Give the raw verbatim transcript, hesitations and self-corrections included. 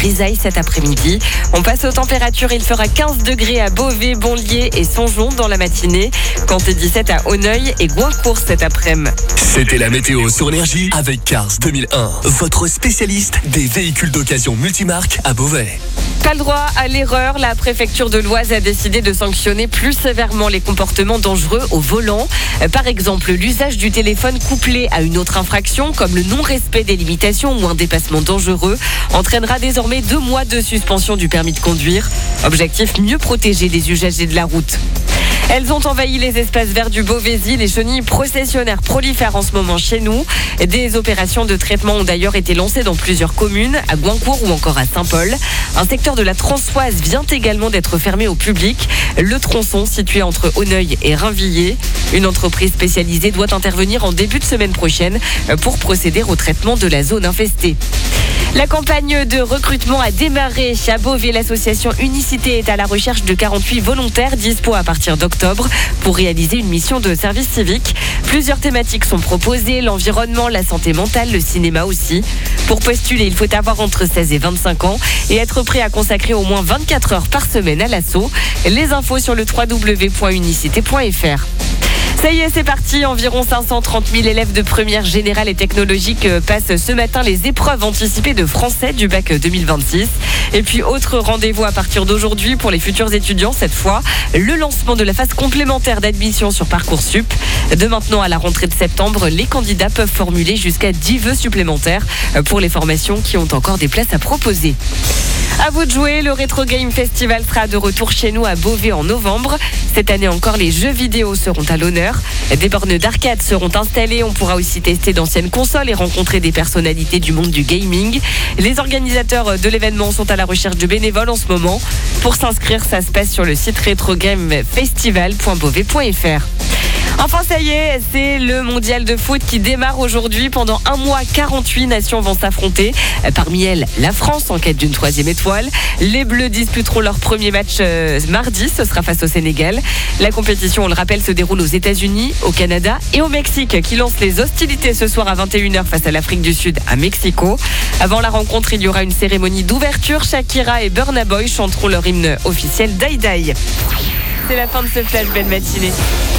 grisaille cet après-midi. On passe aux températures, il fera quinze degrés à Beauvais, Bonlier et Songeon dans la matinée. Comptez dix-sept à Auneuil et Goincourt cet après-midi. C'était la météo sur Énergie avec Cars deux mille un, votre spécialiste des véhicules d'occasion multimarques à Beauvais. Pas le droit à l'erreur, la préfecture de l'Oise a décidé de sanctionner plus sévèrement les comportements dangereux au volant. Par exemple, l'usage du téléphone couplé à une autre infraction, comme le non-respect des limitations ou un dépassement dangereux, entraînera désormais deux mois de suspension du permis de conduire. Objectif, mieux protéger les usagers de la route. Elles ont envahi les espaces verts du Beauvaisis. Les chenilles processionnaires prolifèrent en ce moment chez nous. Des opérations de traitement ont d'ailleurs été lancées dans plusieurs communes, à Goincourt ou encore à Saint-Paul. Un secteur de la Transsoise vient également d'être fermé au public. Le tronçon, situé entre Auneuil et Rainvilliers. Une entreprise spécialisée doit intervenir en début de semaine prochaine pour procéder au traitement de la zone infestée. La campagne de recrutement a démarré à Beauvais. L'association Unicité est à la recherche de quarante-huit volontaires dispo à partir d'octobre pour réaliser une mission de service civique. Plusieurs thématiques sont proposées, l'environnement, la santé mentale, le cinéma aussi. Pour postuler, il faut avoir entre seize et vingt-cinq ans et être prêt à consacrer au moins vingt-quatre heures par semaine à l'assaut. Les infos sur le w w w point unicité point f r. Ça y est, c'est parti. Environ cinq cent trente mille élèves de première générale et technologique passent ce matin les épreuves anticipées de français du bac deux mille vingt-six. Et puis, autre rendez-vous à partir d'aujourd'hui pour les futurs étudiants, cette fois, le lancement de la phase complémentaire d'admission sur Parcoursup. De maintenant à la rentrée de septembre, les candidats peuvent formuler jusqu'à dix vœux supplémentaires pour les formations qui ont encore des places à proposer. À vous de jouer, le Retro Game Festival sera de retour chez nous à Beauvais en novembre. Cette année encore, les jeux vidéo seront à l'honneur. Des bornes d'arcade seront installées. On pourra aussi tester d'anciennes consoles et rencontrer des personnalités du monde du gaming. Les organisateurs de l'événement sont à la recherche de bénévoles en ce moment. Pour s'inscrire, ça se passe sur le site retro game festival point beauvais point f r. Enfin, ça y est, c'est le mondial de foot qui démarre aujourd'hui. Pendant un mois, quarante-huit nations vont s'affronter. Parmi elles, la France en quête d'une troisième étoile. Les Bleus disputeront leur premier match euh, mardi. Ce sera face au Sénégal. La compétition, on le rappelle, se déroule aux États-Unis, au Canada et au Mexique, qui lance les hostilités ce soir à vingt et une heures face à l'Afrique du Sud à Mexico. Avant la rencontre, il y aura une cérémonie d'ouverture. Shakira et Burna Boy chanteront leur hymne officiel Die Die. C'est la fin de ce flash. Belle matinée.